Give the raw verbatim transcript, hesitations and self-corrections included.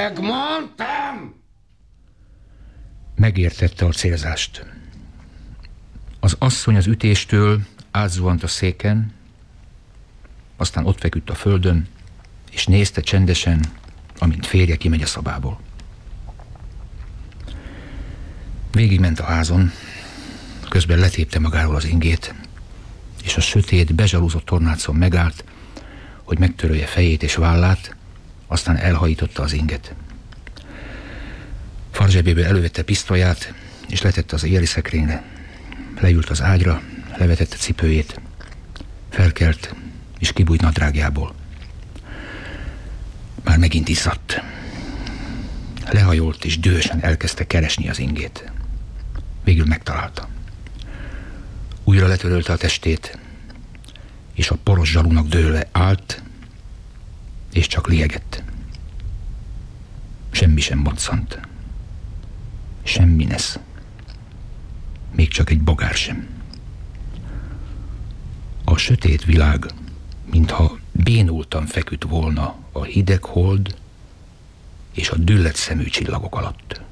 Megmondtam! Megértette a célzást. Az asszony az ütéstől átzuhant a széken, aztán ott feküdt a földön, és nézte csendesen, amint férje kimegy a szobából. Végigment a házon, közben letépte magáról az ingét, és a sötét, bezsalúzott tornácon megállt, hogy megtörölje fejét és vállát, aztán elhajította az inget. Farzsebéből elővette pisztolyát, és letette az éjjeli szekrényre. Leült az ágyra, levetette cipőjét, felkelt, és kibújt nadrágjából. Már megint iszadt. Lehajolt, és dühösen elkezdte keresni az ingét. Végül megtalálta. Újra letörölte a testét, és a poros zsalúnak dőlve állt, és csak liegett. Semmi sem moccant. Semmi nesz. Még csak egy bogár sem. A sötét világ, mintha bénultan feküdt volna a hideg hold és a düllett szemű csillagok alatt.